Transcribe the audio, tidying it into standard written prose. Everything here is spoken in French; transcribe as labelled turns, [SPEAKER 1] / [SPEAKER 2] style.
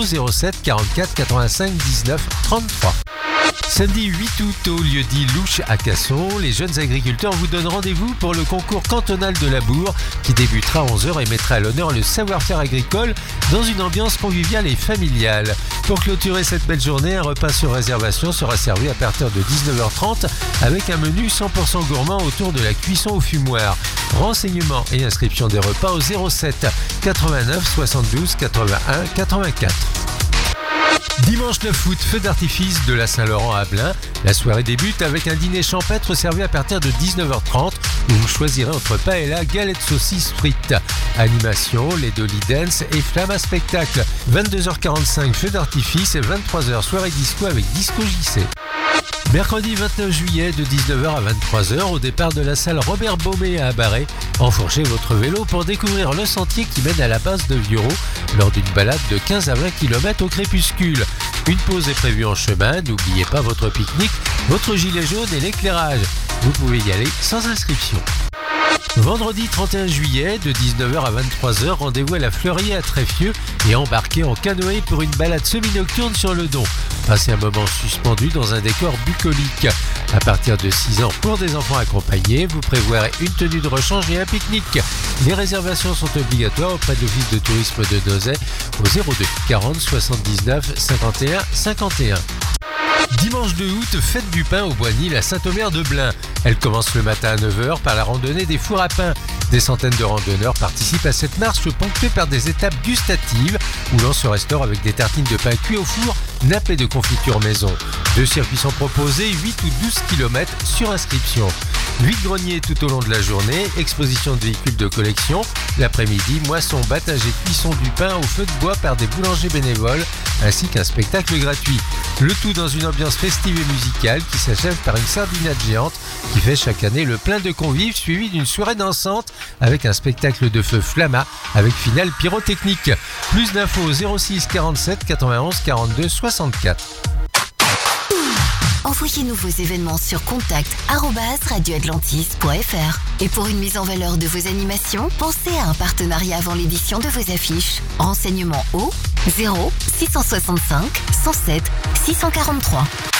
[SPEAKER 1] 07 44 85 19 33. Samedi 8 août au lieu-dit Louche à Casson, les jeunes agriculteurs vous donnent rendez-vous pour le concours cantonal de labour qui débutera à 11h et mettra à l'honneur le savoir-faire agricole dans une ambiance conviviale et familiale. Pour clôturer cette belle journée, un repas sur réservation sera servi à partir de 19h30 avec un menu 100% gourmand autour de la cuisson au fumoir. Renseignements et inscription des repas au 07 89 72 81 84. Dimanche 9 août, feu d'artifice de la Saint-Laurent à Blain. La soirée débute avec un dîner champêtre servi à partir de 19h30 où vous choisirez entre paella, galette saucisse frites. Animation, les Dolly Dance et flamme à spectacle. 22h45, feu d'artifice et 23h, soirée disco avec Disco JC. Mercredi 29 juillet de 19h à 23h au départ de la salle Robert Baumé à Abaret, enfourchez votre vélo pour découvrir le sentier qui mène à la base de Vieuxroux lors d'une balade de 15 à 20 km au crépuscule. Une pause est prévue en chemin, n'oubliez pas votre pique-nique, votre gilet jaune et l'éclairage. Vous pouvez y aller sans inscription. Vendredi 31 juillet, de 19h à 23h, rendez-vous à la Fleurie à Tréfieux et embarquez en canoë pour une balade semi-nocturne sur le Don. Passez un moment suspendu dans un décor bucolique. À partir de 6 ans pour des enfants accompagnés, vous prévoirez une tenue de rechange et un pique-nique. Les réservations sont obligatoires auprès de l'Office de tourisme de Nozay au 02 40 79 51 51. Dimanche 2 août, fête du pain au Bois-Nil à Saint-Omer-de-Blain. Elle commence le matin à 9h par la randonnée des fours à pain. Des centaines de randonneurs participent à cette marche ponctuée par des étapes gustatives où l'on se restaure avec des tartines de pain cuit au four, nappées de confiture maison. 2 circuits sont proposés, 8 ou 12 km sur inscription. 8 greniers tout au long de la journée, exposition de véhicules de collection. L'après-midi, moisson, battage et cuisson du pain au feu de bois par des boulangers bénévoles, ainsi qu'un spectacle gratuit. Le tout dans une ambiance festive et musicale qui s'achève par une sardinade géante qui fait chaque année le plein de convives suivi d'une soirée dansante avec un spectacle de feu flamma avec finale pyrotechnique. Plus d'infos au 06 47 91 42 64.
[SPEAKER 2] Envoyez-nous vos événements sur contact@radioatlantis.fr. Et pour une mise en valeur de vos animations, pensez à un partenariat avant l'édition de vos affiches. Renseignements au 0 665 107 643.